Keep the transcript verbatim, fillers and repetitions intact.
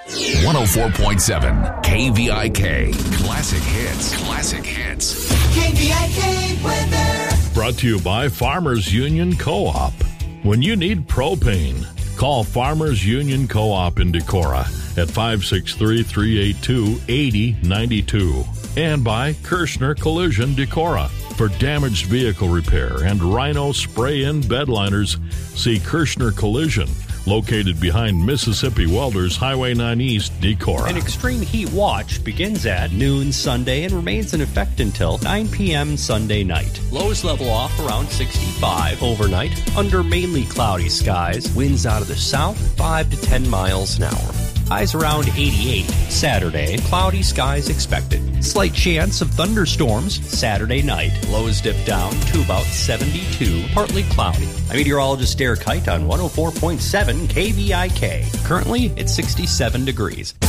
one oh four point seven K V I K. Classic hits. Classic hits. K V I K weather. Brought to you by Farmers Union Co-op. When you need propane, call Farmers Union Co-op in Decorah at five six three, three eight two, eight zero nine two. And by Kirshner Collision Decorah. For damaged vehicle repair and Rhino spray-in bed liners, see Kirshner Collision, located behind Mississippi Welders Highway nine East, Decorah. An extreme heat watch begins at noon Sunday and remains in effect until nine p.m. Sunday night. Lows level off around sixty-five overnight under mainly cloudy skies. Winds out of the south five to ten miles an hour. Highs around eighty-eight. Saturday, cloudy skies expected. Slight chance of thunderstorms Saturday night. Lows dip down to about seventy-two. Partly cloudy. I'm meteorologist Derek Kite on one oh four point seven K V I K. Currently, it's sixty-seven degrees.